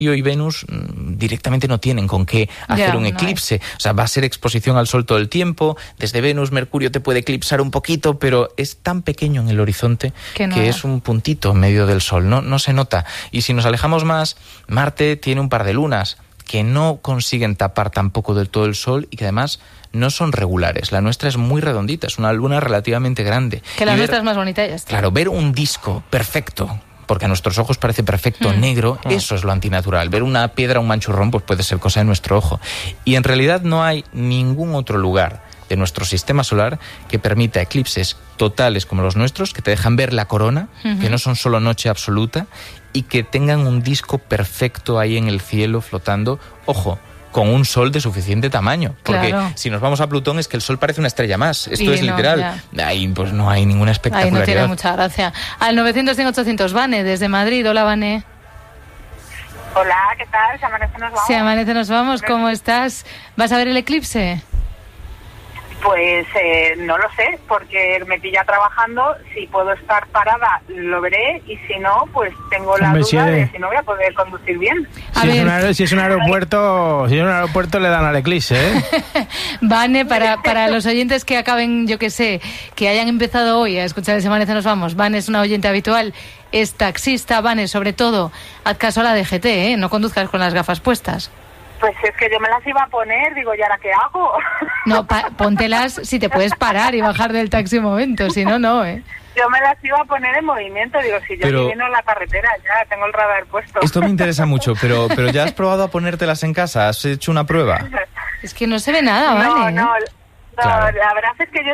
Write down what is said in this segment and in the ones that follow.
y Venus directamente no tienen con qué hacer un eclipse. O sea, va a ser exposición al sol todo el tiempo. Desde Venus, Mercurio te puede eclipsar un poquito, pero es tan pequeño en el horizonte que es un puntito en medio del sol. No se nota. Y si nos alejamos más, Marte tiene un par de lunas que no consiguen tapar tampoco del todo el sol y que además no son regulares. La nuestra es muy redondita, es una luna relativamente grande. Que la nuestra es más bonita y ya está. Claro, ver un disco perfecto, porque a nuestros ojos parece perfecto, negro, eso es lo antinatural. Ver una piedra, un manchurrón, pues puede ser cosa de nuestro ojo. Y en realidad no hay ningún otro lugar de nuestro sistema solar que permita eclipses totales como los nuestros, que te dejan ver la corona, que no son solo noche absoluta, y que tengan un disco perfecto ahí en el cielo flotando, ojo, con un sol de suficiente tamaño. Porque si nos vamos a Plutón es que el sol parece una estrella más. Esto es literal. Ahí pues no hay ninguna espectacularidad. Ahí no tiene mucha gracia. Al 900-100-800, Vane, desde Madrid. Hola, Vane. Hola, ¿qué tal? ¿Se amanece nos vamos? Se amanece nos vamos. ¿Cómo estás? ¿Vas a ver el eclipse? Pues no lo sé, porque me pilla trabajando. Si puedo estar parada, lo veré, y si no, pues tengo la duda de si no voy a poder conducir bien. Si es un aeropuerto, le dan al eclipse, ¿eh? Vane, para los oyentes que acaben, yo que sé, que hayan empezado hoy a escuchar ese Amanece Nos Vamos, Vane es una oyente habitual, es taxista. Vane, sobre todo, haz caso a la DGT, ¿eh? No conduzcas con las gafas puestas. Pues es que yo me las iba a poner, digo, ¿y ahora qué hago? No, póntelas si te puedes parar y bajar del taxi un momento, si no, no, ¿eh? Yo me las iba a poner en movimiento, digo, si yo lleno la carretera, ya tengo el radar puesto. Esto me interesa mucho, pero ¿ya has probado a ponértelas en casa? ¿Has hecho una prueba? Es que no se ve nada, ¿vale? No, la verdad es que yo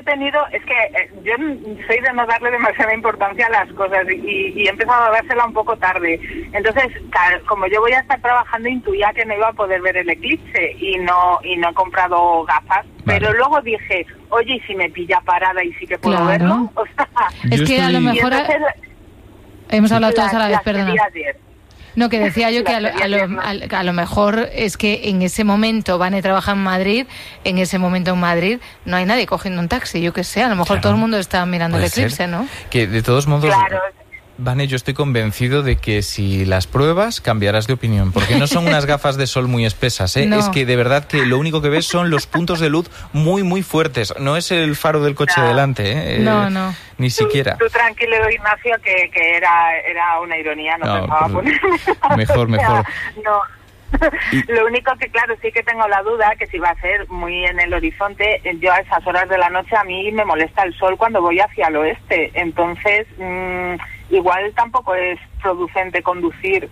soy de no darle demasiada importancia a las cosas y he empezado a dársela un poco tarde. Entonces, como yo voy a estar trabajando, intuía que no iba a poder ver el eclipse y no he comprado gafas. Vale. Pero luego dije, oye, ¿y si me pilla parada y sí que puedo verlo? O sea, es que a lo mejor hemos hablado todas a la vez, perdona. No, que decía yo que a lo mejor es que en ese momento Vane trabaja en Madrid, en ese momento en Madrid no hay nadie cogiendo un taxi, yo que sé, a lo mejor todo el mundo está mirando el eclipse, ¿no? Que de todos modos... Vane, yo estoy convencido de que si las pruebas cambiarás de opinión, porque no son unas gafas de sol muy espesas, ¿eh? No. Es que de verdad que lo único que ves son los puntos de luz muy, muy fuertes. No es el faro del coche delante, ¿eh? No. Ni siquiera. Tú tranquilo, Ignacio, que era una ironía, no pensaba poner. Mejor. No. Lo único que, claro, sí que tengo la duda que si va a ser muy en el horizonte, yo a esas horas de la noche a mí me molesta el sol cuando voy hacia el oeste, entonces igual tampoco es producente conducir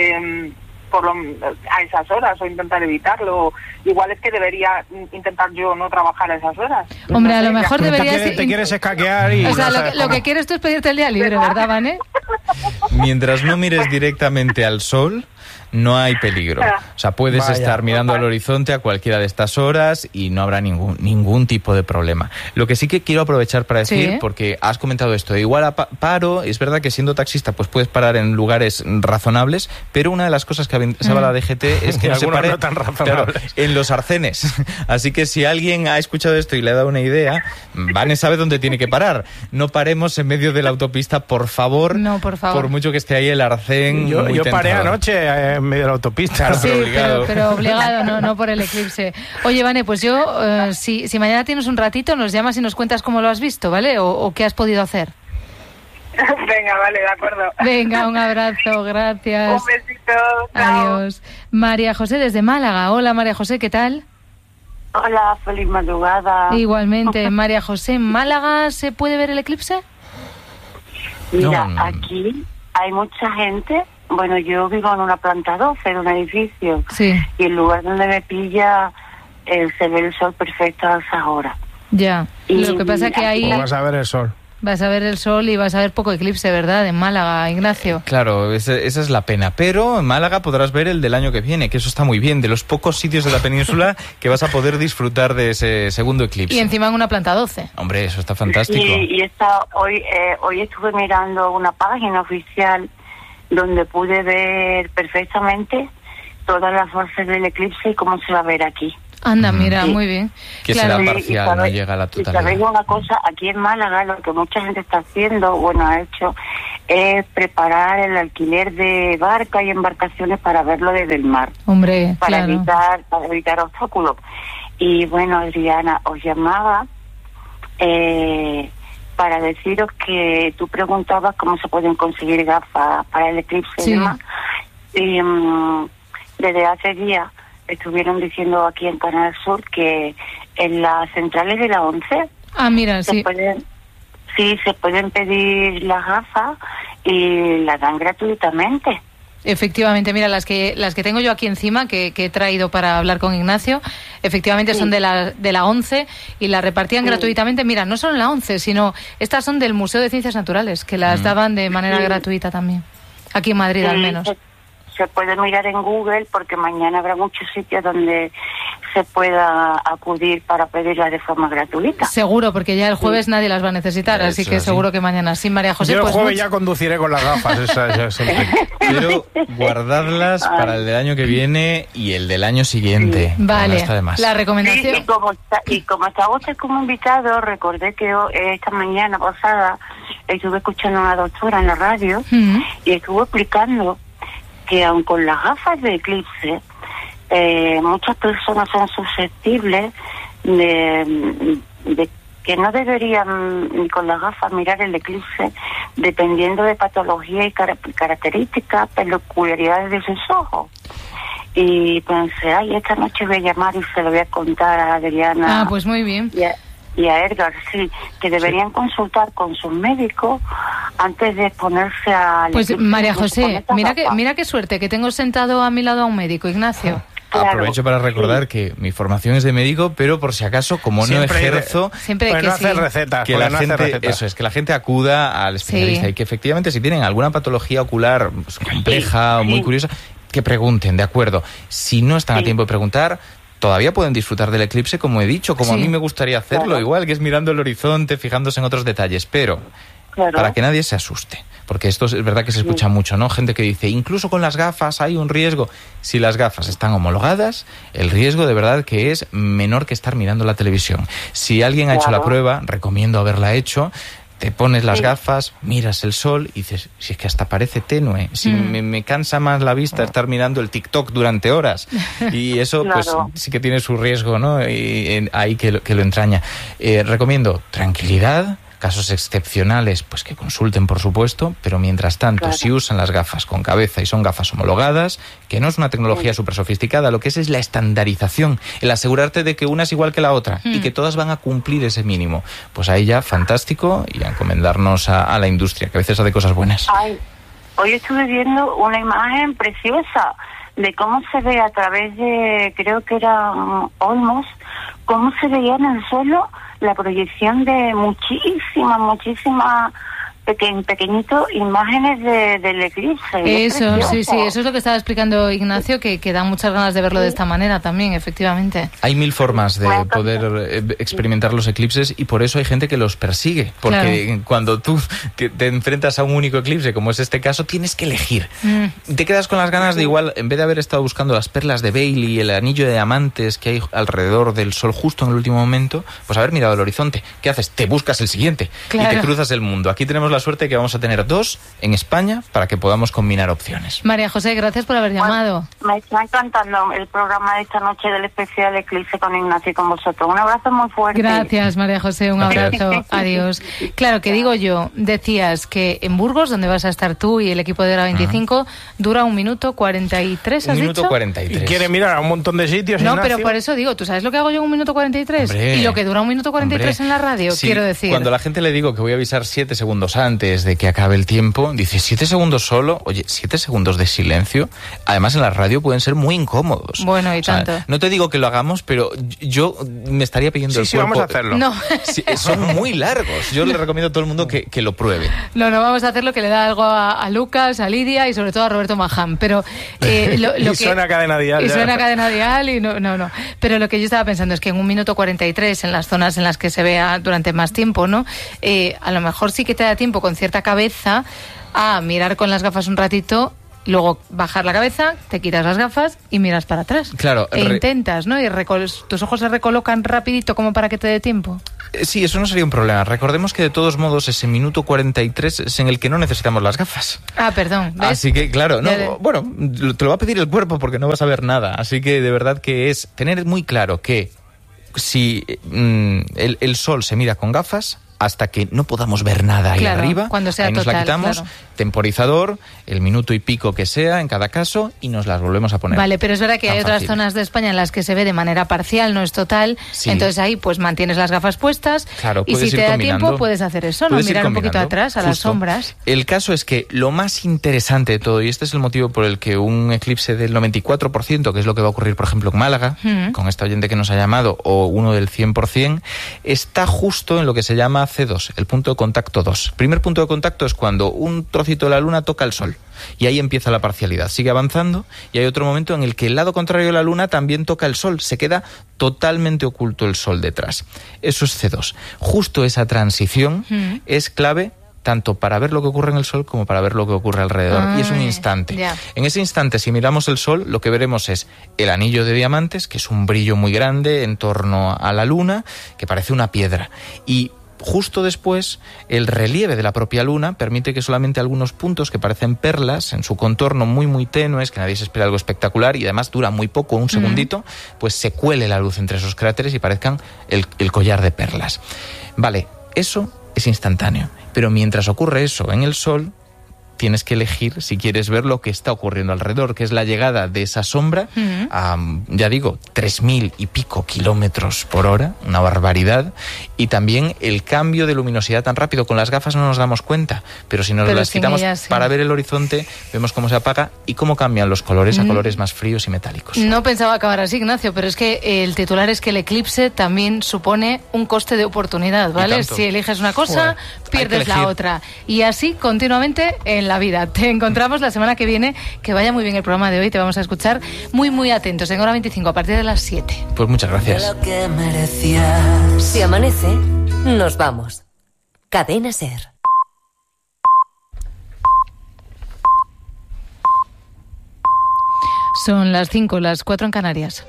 a esas horas o intentar evitarlo. Igual es que debería intentar yo no trabajar a esas horas. Hombre, a lo mejor deberías... Te quieres escaquear y... O sea, lo que quieres tú es pedirte el día libre, ¿verdad, Vane? Mientras no mires directamente al sol, no hay peligro. O sea, puedes estar mirando al horizonte a cualquiera de estas horas y no habrá ningún tipo de problema. Lo que sí que quiero aprovechar para decir, porque has comentado esto, igual paro, es verdad que siendo taxista pues puedes parar en lugares razonables, pero una de las cosas que avisaba la DGT es que no se pare en los arcenes. Así que si alguien ha escuchado esto y le ha dado una idea, Vane sabe dónde tiene que parar. No paremos en medio de la autopista, por favor. No, por favor. Por mucho que esté ahí el arcén. Yo paré anoche en medio de la autopista. Sí, pero obligado, no por el eclipse. Oye, Vane, pues yo, si mañana tienes un ratito, nos llamas y nos cuentas cómo lo has visto, ¿vale? O qué has podido hacer. Venga, vale, de acuerdo. Venga, un abrazo, gracias. Un besito. Adiós. María José desde Málaga. Hola, María José, ¿qué tal? Hola, feliz madrugada. Igualmente, María José, ¿en Málaga se puede ver el eclipse? Mira, aquí hay mucha gente. Bueno, yo vivo en una planta 12 de un edificio. Sí. Y el lugar donde me pilla se ve el sol perfecto a esas horas. Ya. Lo que pasa es que ahí... Vas a ver el sol. Vas a ver el sol y vas a ver poco eclipse, ¿verdad? En Málaga, Ignacio. Claro, esa es la pena. Pero en Málaga podrás ver el del año que viene, que eso está muy bien. De los pocos sitios de la península que vas a poder disfrutar de ese segundo eclipse. Y encima en una planta 12. Hombre, eso está fantástico. Y hoy estuve mirando una página oficial donde pude ver perfectamente todas las fases del eclipse y cómo se va a ver aquí. Anda, mira, muy bien. Que será parcial, no llega a la totalidad. Y sabéis una cosa, aquí en Málaga lo que mucha gente está haciendo, ha hecho, es preparar el alquiler de barcas y embarcaciones para verlo desde el mar. Hombre, para claro. evitar obstáculos. Y bueno, Adriana, os llamaba para deciros que tú preguntabas cómo se pueden conseguir gafas para el eclipse y demás. Y desde hace días estuvieron diciendo aquí en Canal Sur que en las centrales de la 11 se pueden pedir las gafas y las dan gratuitamente. Efectivamente, mira, las que tengo yo aquí encima, que he traído para hablar con Ignacio, efectivamente son de la 11 y las repartían gratuitamente. Mira, no solo en la 11, sino estas son del Museo de Ciencias Naturales, que las daban de manera gratuita también, aquí en Madrid al menos. Se puede mirar en Google porque mañana habrá muchos sitios donde se pueda acudir para pedirlas de forma gratuita. Seguro, porque ya el jueves nadie las va a necesitar, así que seguro que mañana sí, María José. Yo el jueves ya conduciré con las gafas, pero guardadlas para el del año que viene y el del año siguiente. Vale, no está de más. La recomendación. Y como estaba usted como invitado, recordé que esta mañana pasada estuve escuchando a una doctora en la radio y estuvo explicando que aun con las gafas de eclipse, muchas personas son susceptibles de que no deberían ni con las gafas mirar el eclipse dependiendo de patología y características, peculiaridades de sus ojos. Y pensé, esta noche voy a llamar y se lo voy a contar a Adriana. Pues muy bien. Y a Edgar, que deberían consultar con sus médicos antes de ponerse a... Pues María José, mira qué suerte que tengo sentado a mi lado a un médico, Ignacio. Claro. Aprovecho para recordar que mi formación es de médico, pero por si acaso, como no ejerzo, pues no hace recetas, que la gente, eso es, que la gente acuda al especialista y que efectivamente si tienen alguna patología ocular compleja o muy curiosa, que pregunten, de acuerdo. Si no están a tiempo de preguntar, todavía pueden disfrutar del eclipse, como he dicho, como a mí me gustaría hacerlo, igual que es mirando el horizonte, fijándose en otros detalles, pero para que nadie se asuste, porque esto es verdad que se escucha mucho, ¿no? Gente que dice, incluso con las gafas hay un riesgo. Si las gafas están homologadas, el riesgo de verdad que es menor que estar mirando la televisión. Si alguien ha hecho la prueba, recomiendo haberla hecho. Te pones las gafas, miras el sol y dices, si es que hasta parece tenue, si me cansa más la vista estar mirando el TikTok durante horas. Y eso pues sí que tiene su riesgo, ¿no? Y ahí que lo entraña. Recomiendo tranquilidad, casos excepcionales, pues que consulten, por supuesto, pero mientras tanto, si usan las gafas con cabeza y son gafas homologadas, que no es una tecnología súper sofisticada, lo que es la estandarización, el asegurarte de que una es igual que la otra y que todas van a cumplir ese mínimo. Pues ahí ya, fantástico, y a encomendarnos a la industria, que a veces hace cosas buenas. Hoy estuve viendo una imagen preciosa de cómo se ve a través de, creo que era Olmos, cómo se veía en el suelo la proyección de muchísimas pequeñito imágenes del eclipse. Eso, sí, eso es lo que estaba explicando Ignacio, que da muchas ganas de verlo de esta manera también, efectivamente. Hay 1000 formas de poder experimentar los eclipses y por eso hay gente que los persigue, porque cuando tú te enfrentas a un único eclipse, como es este caso, tienes que elegir. Te quedas con las ganas de igual, en vez de haber estado buscando las perlas de Bailey y el anillo de diamantes que hay alrededor del sol justo en el último momento, pues haber mirado el horizonte. ¿Qué haces? Te buscas el siguiente y te cruzas el mundo. Aquí tenemos la suerte que vamos a tener 2 en España para que podamos combinar opciones. María José, gracias por haber llamado. Me está encantando el programa de esta noche del especial Eclipse con Ignacio y con vosotros. Un abrazo muy fuerte. Gracias, María José, un abrazo. Adiós. Claro, que digo yo, decías que en Burgos, donde vas a estar tú y el equipo de Hora 25, dura 1 minuto 43, ¿has dicho? 1 minuto 43. ¿Y quiere mirar a un montón de sitios, No, Ignacio? pero por eso digo, ¿tú sabes lo que hago yo en 1 minuto 43? Hombre, y lo que dura 1 minuto 43 en la radio, quiero decir. Cuando la gente le digo que voy a avisar 7 segundos antes de que acabe el tiempo, dice 7 segundos solo. Oye, 7 segundos de silencio, además en la radio pueden ser muy incómodos. Bueno, y tanto. No te digo que lo hagamos, pero yo me estaría pidiendo el cuerpo. Sí, vamos a hacerlo. No. Sí, son muy largos. Yo le recomiendo a todo el mundo que lo pruebe. No, vamos a hacer lo que le da algo a Lucas, a Lidia y sobre todo a Roberto Maján. Pero y suena Cadena Dial. Y suena Cadena Dial y no. Pero lo que yo estaba pensando es que en 1 minuto 43, en las zonas en las que se vea durante más tiempo, ¿no? A lo mejor sí que te da tiempo con cierta cabeza a mirar con las gafas un ratito, luego bajar la cabeza, te quitas las gafas y miras para atrás. Claro. E intentas, ¿no? Y tus ojos se recolocan rapidito como para que te dé tiempo. Sí, eso no sería un problema. Recordemos que de todos modos ese minuto 43 es en el que no necesitamos las gafas. Perdón. ¿Ves? Así que, claro, bueno, te lo va a pedir el cuerpo porque no vas a ver nada. Así que de verdad que es tener muy claro que si el sol se mira con gafas, hasta que no podamos ver nada ahí arriba, cuando sea ahí nos total, la quitamos, temporizador, el minuto y pico que sea en cada caso, y nos las volvemos a poner. Vale, pero es verdad que hay otras zonas de España en las que se ve de manera parcial, no es total, entonces ahí pues mantienes las gafas puestas, y si te da tiempo puedes hacer eso, ¿no? Mirar un poquito atrás, a las sombras. El caso es que lo más interesante de todo, y este es el motivo por el que un eclipse del 94%, que es lo que va a ocurrir, por ejemplo, en Málaga, con esta oyente que nos ha llamado, o uno del 100%, está justo en lo que se llama C2, el punto de contacto 2. El primer punto de contacto es cuando un trocito de la luna toca el sol, y ahí empieza la parcialidad. Sigue avanzando, y hay otro momento en el que el lado contrario de la luna también toca el sol, se queda totalmente oculto el sol detrás. Eso es C2. Justo esa transición es clave tanto para ver lo que ocurre en el sol como para ver lo que ocurre alrededor. Y es un instante. En ese instante, si miramos el sol, lo que veremos es el anillo de diamantes, que es un brillo muy grande en torno a la luna, que parece una piedra. Y justo después, el relieve de la propia luna permite que solamente algunos puntos que parecen perlas, en su contorno muy muy tenues, que nadie se espera algo espectacular y además dura muy poco, un segundito, pues se cuele la luz entre esos cráteres y parezcan el collar de perlas. Vale, eso es instantáneo, pero mientras ocurre eso en el sol, tienes que elegir si quieres ver lo que está ocurriendo alrededor, que es la llegada de esa sombra a, ya digo, 3.000 y pico kilómetros por hora, una barbaridad, y también el cambio de luminosidad tan rápido. Con las gafas no nos damos cuenta, pero si nos las quitamos para ver el horizonte, vemos cómo se apaga y cómo cambian los colores a colores más fríos y metálicos. No pensaba acabar así, Ignacio, pero es que el titular es que el eclipse también supone un coste de oportunidad, ¿vale? Si eliges una cosa, pierdes la otra. Y así continuamente en la vida. Te encontramos la semana que viene. Que vaya muy bien el programa de hoy. Te vamos a escuchar muy, muy atentos. En hora 25, a partir de las 7. Pues muchas gracias. Lo que merecías. Si amanece, nos vamos. Cadena SER. Son las 5, las 4 en Canarias.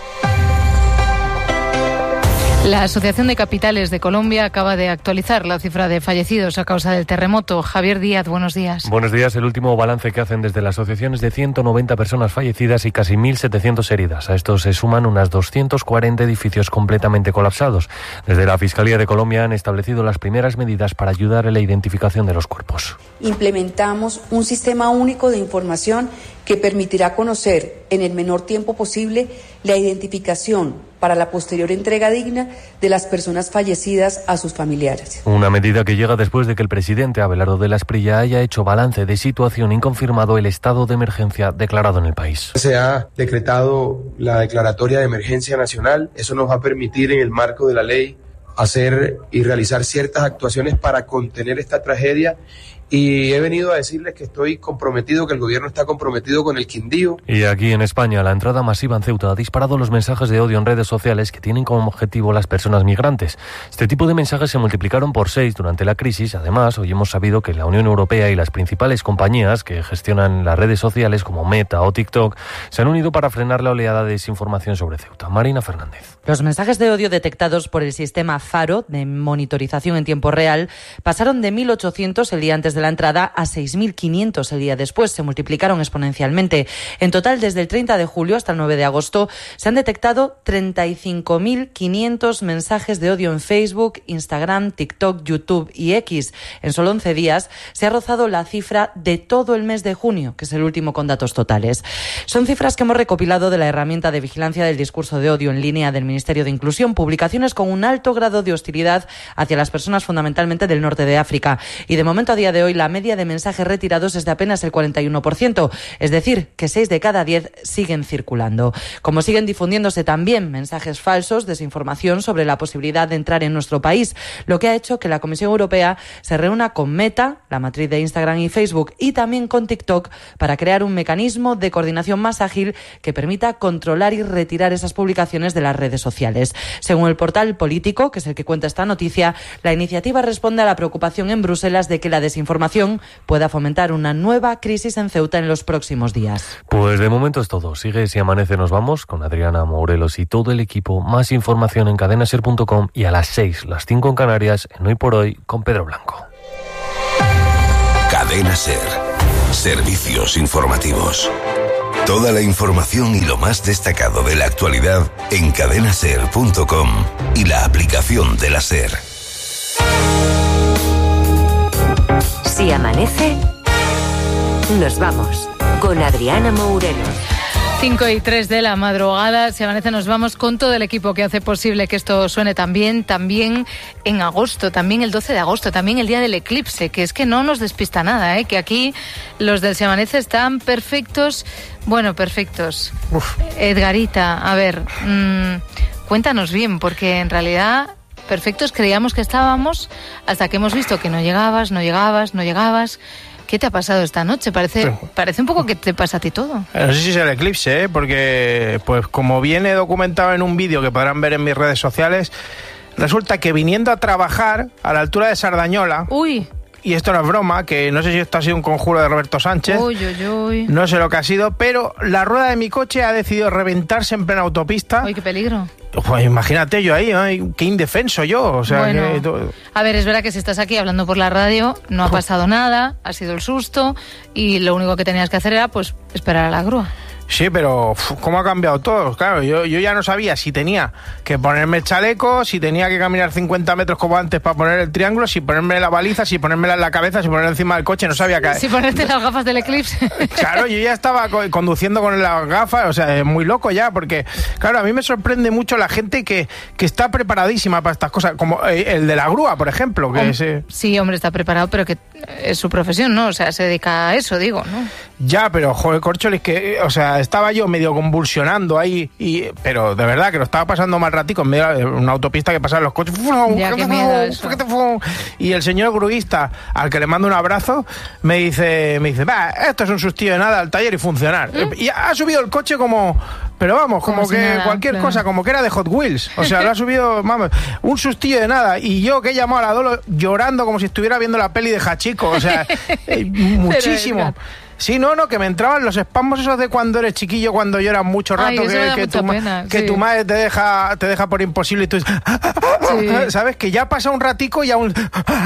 La Asociación de Capitales de Colombia acaba de actualizar la cifra de fallecidos a causa del terremoto. Javier Díaz, buenos días. Buenos días. El último balance que hacen desde la asociación es de 190 personas fallecidas y casi 1.700 heridas. A esto se suman unas 240 edificios completamente colapsados. Desde la Fiscalía de Colombia han establecido las primeras medidas para ayudar en la identificación de los cuerpos. Implementamos un sistema único de información que permitirá conocer en el menor tiempo posible la identificación para la posterior entrega digna de las personas fallecidas a sus familiares. Una medida que llega después de que el presidente Abelardo de la Espriella haya hecho balance de situación y confirmado el estado de emergencia declarado en el país. Se ha decretado la declaratoria de emergencia nacional. Eso nos va a permitir, en el marco de la ley, hacer y realizar ciertas actuaciones para contener esta tragedia. Y he venido a decirles que estoy comprometido, que el gobierno está comprometido con el Quindío. Y aquí en España, la entrada masiva en Ceuta ha disparado los mensajes de odio en redes sociales que tienen como objetivo las personas migrantes. Este tipo de mensajes se multiplicaron por 6 durante la crisis. Además, hoy hemos sabido que la Unión Europea y las principales compañías que gestionan las redes sociales como Meta o TikTok se han unido para frenar la oleada de desinformación sobre Ceuta. Marina Fernández. Los mensajes de odio detectados por el sistema Faro de monitorización en tiempo real pasaron de 1.800 el día antes de la entrada a 6.500 el día después. Se multiplicaron exponencialmente. En total, desde el 30 de julio hasta el 9 de agosto, se han detectado 35.500 mensajes de odio en Facebook, Instagram, TikTok, YouTube y X. En solo 11 días se ha rozado la cifra de todo el mes de junio, que es el último con datos totales. Son cifras que hemos recopilado de la herramienta de vigilancia del discurso de odio en línea del Ministerio de Inclusión, publicaciones con un alto grado de hostilidad hacia las personas fundamentalmente del norte de África. Y de momento, a día de hoy, la media de mensajes retirados es de apenas el 41%, es decir, que 6 de cada 10 siguen circulando. Como siguen difundiéndose también mensajes falsos, desinformación sobre la posibilidad de entrar en nuestro país, lo que ha hecho que la Comisión Europea se reúna con Meta, la matriz de Instagram y Facebook, y también con TikTok para crear un mecanismo de coordinación más ágil que permita controlar y retirar esas publicaciones de las redes sociales. Según el portal Político, que es el que cuenta esta noticia, la iniciativa responde a la preocupación en Bruselas de que la desinformación información pueda fomentar una nueva crisis en Ceuta en los próximos días. Pues de momento es todo. Sigue Si Amanece Nos Vamos con Adriana Morelos y todo el equipo. Más información en cadenaser.com y a las 6, las 5 en Canarias, en Hoy por Hoy con Pedro Blanco. Cadena Ser. Servicios informativos. Toda la información y lo más destacado de la actualidad en cadenaser.com y la aplicación de la Ser. Si amanece, nos vamos con Adriana Morelos. 5:03 de la madrugada, Si amanece nos vamos con todo el equipo que hace posible que esto suene también en agosto, también el 12 de agosto, también el día del eclipse, que es que no nos despista nada, que aquí los del Si amanece están perfectos, perfectos. Uf. Edgarita, a ver, cuéntanos bien, porque en realidad perfectos creíamos que estábamos hasta que hemos visto que no llegabas. ¿Qué te ha pasado esta noche? Parece un poco que te pasa a ti todo. No sé si es el eclipse, porque pues como viene documentado en un vídeo que podrán ver en mis redes sociales, resulta que viniendo a trabajar a la altura de Sardañola... ¡Uy! Y esto no es broma, que no sé si esto ha sido un conjuro de Roberto Sánchez. Uy. No sé lo que ha sido, pero la rueda de mi coche ha decidido reventarse en plena autopista. ¡Uy, qué peligro! Pues imagínate yo ahí, qué indefenso yo. O sea, a ver, es verdad que si estás aquí hablando por la radio, no ha pasado nada, ha sido el susto y lo único que tenías que hacer era pues esperar a la grúa. Sí, pero ¿cómo ha cambiado todo? Claro, yo ya no sabía si tenía que ponerme el chaleco, si tenía que caminar 50 metros como antes para poner el triángulo, si ponerme la baliza, si ponérmela en la cabeza, si ponerla encima del coche, no sabía qué. Si ponerte las gafas del eclipse. Claro, yo ya estaba conduciendo con las gafas, o sea, es muy loco ya, porque, claro, a mí me sorprende mucho la gente que está preparadísima para estas cosas, como el de la grúa, por ejemplo. Sí, hombre, está preparado, pero que es su profesión, ¿no? O sea, se dedica a eso, digo, ¿no? Ya, pero, joder, Córcholis, que, o sea, estaba yo medio convulsionando ahí, pero de verdad que lo estaba pasando mal ratico en medio de una autopista que pasaban los coches. Ya, qué miedo eso. Y el señor gruista, al que le mando un abrazo, me dice, esto es un sustillo de nada al taller y funcionar. Y ha subido el coche como que nada, cualquier cosa, como que era de Hot Wheels. O sea, lo ha subido, un sustillo de nada. Y yo que he llamado a la Dolo llorando como si estuviera viendo la peli de Hachiko. O sea, muchísimo. Sí, que me entraban los espasmos esos de cuando eres chiquillo, cuando lloras mucho rato, que tu madre te deja por imposible y tú dices, ¿sabes? Que ya pasa un ratico y aún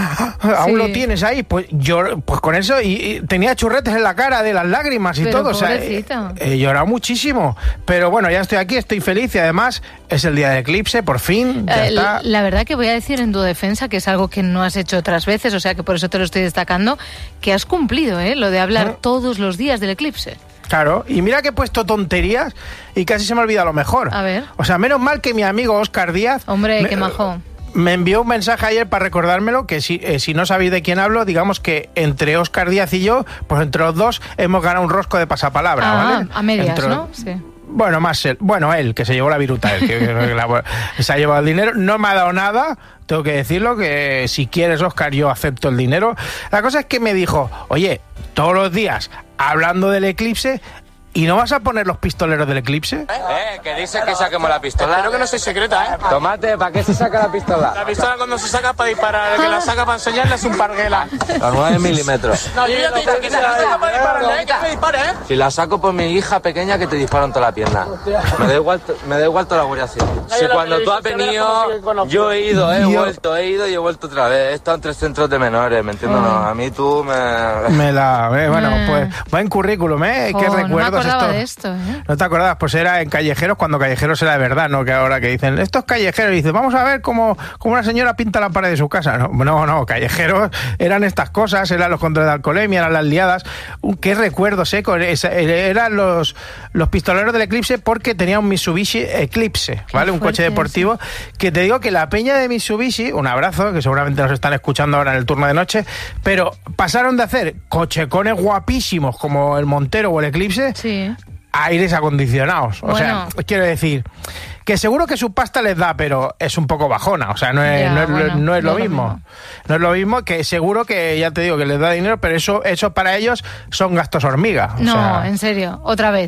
lo tienes ahí. Pues yo, pues con eso, y tenía churretes en la cara de las lágrimas y todo. O sea, he llorado muchísimo. Pero bueno, ya estoy aquí, estoy feliz y además es el día del eclipse, por fin. Ya está. La verdad que voy a decir en tu defensa que es algo que no has hecho otras veces, o sea que por eso te lo estoy destacando, que has cumplido, lo de hablar todos los días del eclipse. Claro, y mira que he puesto tonterías y casi se me olvida lo mejor. A ver. O sea, menos mal que mi amigo Óscar Díaz... Hombre, qué majo. Me envió un mensaje ayer para recordármelo, que si no sabéis de quién hablo, digamos que entre Óscar Díaz y yo, pues entre los dos hemos ganado un rosco de pasapalabra, ¿vale? A medias, ¿no? Sí. Bueno, él, que se llevó la viruta, que se ha llevado el dinero, no me ha dado nada, tengo que decirlo, que si quieres, Óscar, yo acepto el dinero. La cosa es que me dijo, oye, todos los días, hablando del eclipse, ¿y no vas a poner los pistoleros del eclipse? Que dice que saquemos la pistola. Creo que no soy secreta, Tomate, ¿para qué se saca la pistola? La pistola cuando se saca para disparar, el que la saca para enseñarle es un parguela. A 9 milímetros. No, yo ya te he dicho que si la saca para dispararle, que me dispare, Si la saco por mi hija pequeña, que te disparan toda la pierna. Me da igual toda la Guardia Civil. Si cuando tú has venido, yo he ido, he ido y he vuelto otra vez. He estado en 3 centros de menores, ¿me entiendes? No, a mí tú bueno, pues buen currículum, ¿Qué recuerdos? De esto, ¿No te acordabas? Pues era en Callejeros, cuando Callejeros era de verdad, ¿no? Que ahora que dicen, esto es Callejeros, y dices, vamos a ver cómo una señora pinta la pared de su casa. No, Callejeros eran estas cosas, eran los controles de alcoholemia, eran las liadas. ¿Qué recuerdos, eran los pistoleros del Eclipse, porque tenía un Mitsubishi Eclipse, ¿vale? Un coche deportivo, que te digo que la peña de Mitsubishi, un abrazo, que seguramente nos están escuchando ahora en el turno de noche, pero pasaron de hacer cochecones guapísimos como el Montero o el Eclipse, a aires acondicionados. O sea, quiero decir que seguro que su pasta les da, pero es un poco bajona. O sea, no es lo mismo. No es lo mismo, que seguro que, ya te digo, que les da dinero, pero eso para ellos son gastos hormiga. En serio, otra vez.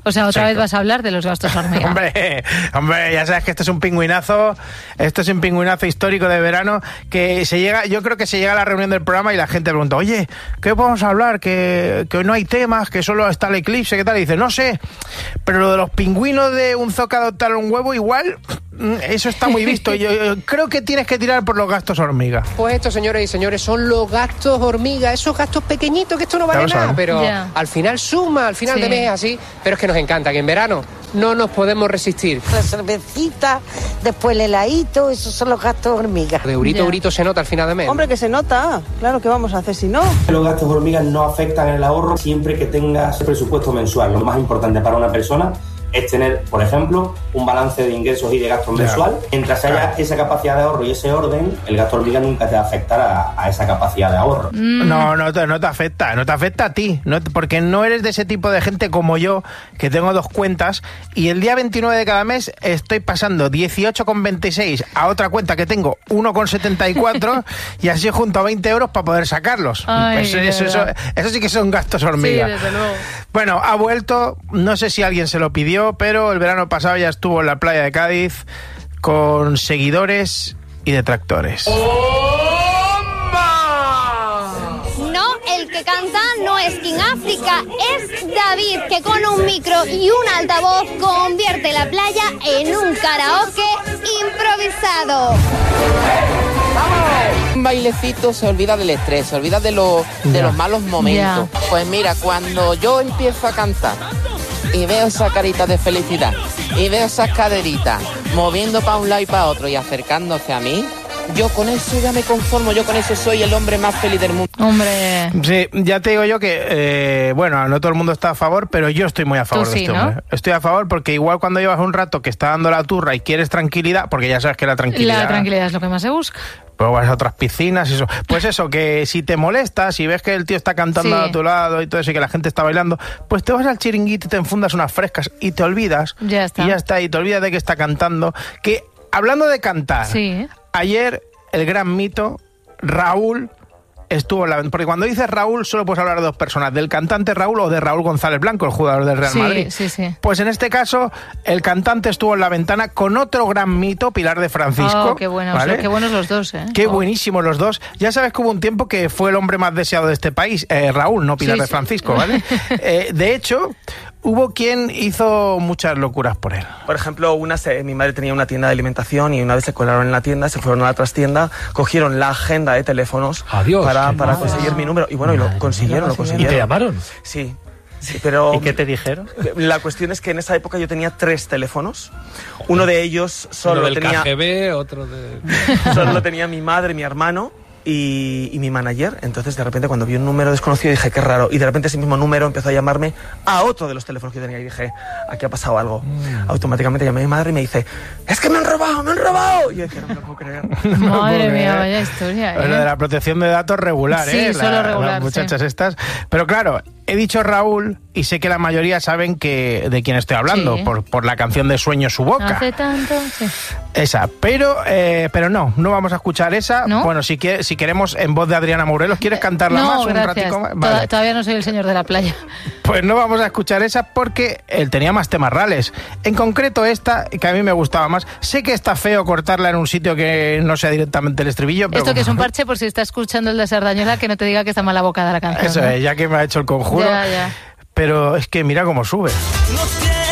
O sea, otra vez vas a hablar de los gastos hormiga. hombre, ya sabes que esto es un pingüinazo histórico de verano, que yo creo que se llega a la reunión del programa y la gente pregunta, oye, ¿qué podemos hablar? Que hoy no hay temas, que solo está el eclipse, ¿qué tal? Y dice, no sé, pero lo de los pingüinos de un zoco adoptar un huevo, igual, eso está muy visto. Yo creo que tienes que tirar por los gastos hormiga. Pues esto, señores y señores, son los gastos hormiga, esos gastos pequeñitos que esto no vale nada, pero al final suma, al final de mes así, pero es que nos encanta que en verano no nos podemos resistir. La cervecita, después el heladito, esos son los gastos hormiga. De eurito se nota al final de mes. Hombre, que se nota, claro, ¿qué vamos a hacer si no? Los gastos hormigas no afectan el ahorro siempre que tengas presupuesto mensual. Lo más importante para una persona es tener, por ejemplo, un balance de ingresos y de gastos mensual. Mientras haya esa capacidad de ahorro y ese orden, el gasto hormiga nunca te va a afectar a esa capacidad de ahorro. No te afecta a ti, porque no eres de ese tipo de gente como yo, que tengo 2 cuentas, y el día 29 de cada mes estoy pasando 18,26 a otra cuenta que tengo 1,74 y así junto a 20 euros para poder sacarlos. Eso sí que son gastos hormiga. Sí, desde luego. Bueno, ha vuelto, no sé si alguien se lo pidió, pero el verano pasado ya estuvo en la playa de Cádiz con seguidores y detractores. No, el que canta no es King África, es David, que con un micro y un altavoz convierte la playa en un karaoke improvisado. Un bailecito se olvida del estrés, se olvida de los malos momentos. Pues mira, cuando yo empiezo a cantar y veo esa carita de felicidad y veo esas caderitas moviendo para un lado y para otro y acercándose a mí, yo con eso ya me conformo, yo con eso soy el hombre más feliz del mundo. Hombre. Sí, ya te digo yo que, no todo el mundo está a favor, pero yo estoy muy a favor de este hombre. ¿No? Estoy a favor porque igual cuando llevas un rato que está dando la turra y quieres tranquilidad, porque ya sabes que la tranquilidad es lo que más se busca. Pues vas a otras piscinas y eso. Pues eso, que si te molestas, si ves que el tío está cantando a tu lado y todo eso y que la gente está bailando, pues te vas al chiringuito y te enfundas unas frescas y te olvidas. Ya está. Y ya está, y te olvidas de que está cantando. Que, hablando de cantar, ayer el gran mito, Raúl, estuvo en la... Porque cuando dices Raúl solo puedes hablar de 2 personas, del cantante Raúl o de Raúl González Blanco, el jugador del Real Madrid. Sí. Pues en este caso, el cantante estuvo en la ventana con otro gran mito, Pilar de Francisco. Oh, qué buenos, ¿vale? Qué buenos los dos, Qué buenísimos los dos. Ya sabes que hubo un tiempo que fue el hombre más deseado de este país, Raúl, no Pilar de Francisco, ¿vale? De hecho, hubo quien hizo muchas locuras por él. Por ejemplo, mi madre tenía una tienda de alimentación y una vez se colaron en la tienda, se fueron a la trastienda, cogieron la agenda de teléfonos para conseguir mi número. Y bueno, y lo consiguieron. ¿Y te llamaron? Sí, pero... ¿Y qué te dijeron? La cuestión es que en esa época yo tenía 3 teléfonos. Uno de ellos solo del tenía... KGB, otro de... Solo lo tenía mi madre, mi hermano y mi manager. Entonces de repente cuando vi un número desconocido dije, qué raro, y de repente ese mismo número empezó a llamarme a otro de los teléfonos que yo tenía y dije, aquí ha pasado algo. Automáticamente llamé a mi madre y me dice, es que me han robado. Y yo dije, no me lo puedo creer. Madre mía, vaya historia. Lo de la protección de datos regular, sí, solo regular, las muchachas estas. Pero claro, he dicho Raúl y sé que la mayoría saben de quién estoy hablando, por la canción de Sueño su boca. Hace tanto, Esa, pero no vamos a escuchar esa. ¿No? Bueno, si queremos en voz de Adriana Morelos, ¿quieres cantarla más? Gracias. Un ratico más? Vale. Todavía no soy el señor de la playa. Pues no vamos a escuchar esa porque él tenía más temas reales. En concreto esta, que a mí me gustaba más. Sé que está feo cortarla en un sitio que no sea directamente el estribillo, pero... Esto que es un parche por si está escuchando el de Sardañola, que no te diga que está mala bocada la canción. Eso es, ya que me ha hecho el conjuro. Ya. Pero es que mira cómo sube.